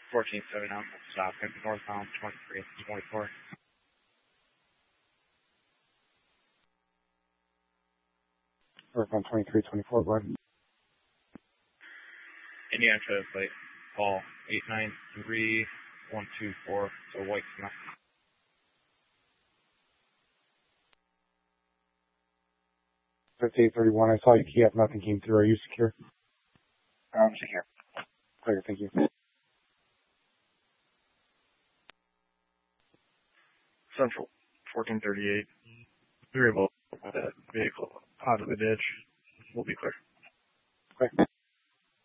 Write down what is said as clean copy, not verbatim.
1470 out, stop, northbound 23 24. Northbound 2324, go ahead. Indiana Translate, call 893124, so White Smith. $5831, I saw you key up, nothing came through. Are you secure? I'm secure. Clear, thank you. Central, 1438. You're able to put that vehicle out of the ditch. We'll be clear. Okay.